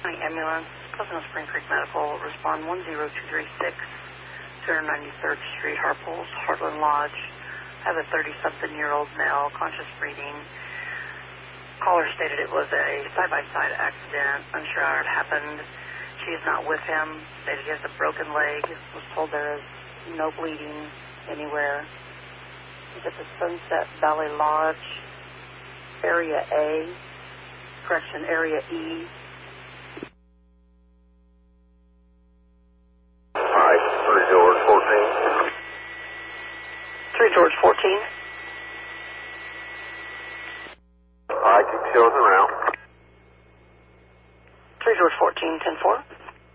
County Ambulance, Pleasant Hill Spring Creek Medical, respond 10236, 293rd Street, Harples, Heartland Lodge. I have a 30-something-year-old male, conscious breathing. Caller stated it was a side-by-side accident, unsure how it happened. She is not with him, stated he has a broken leg, was told there is no bleeding anywhere. He's at the Sunset Valley Lodge, Area A, Area E. Hi, 3 George 14. 3 George 14. Hi, keep showing around. 3 George 14, 10-4.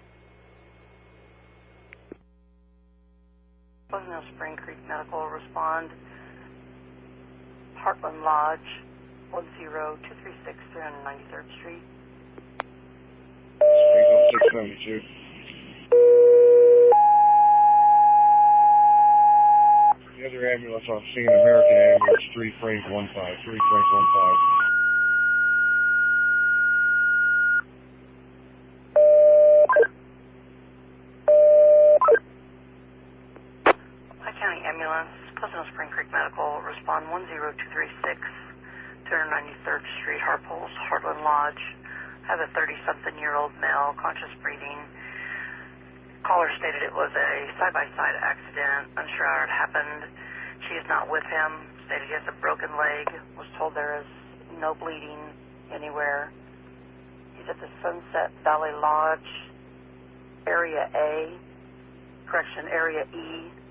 Pleasant Hill Spring Creek Medical, respond Heartland Lodge, 10236, 393rd Street. Eagle 672. The other ambulance I'm seeing, American Ambulance 3 Frank 15, 3 Frank 15. County Ambulance, Pleasant Hill Spring Creek Medical, respond 10236, 293rd Street, Harples, Heartland Lodge. I have a 30-something-year-old male, conscious breathing. Caller stated it was a side-by-side accident, unsure how it happened. She is not with him, stated he has a broken leg, was told there is no bleeding anywhere. He's at the Sunset Valley Lodge, Area A, Area E.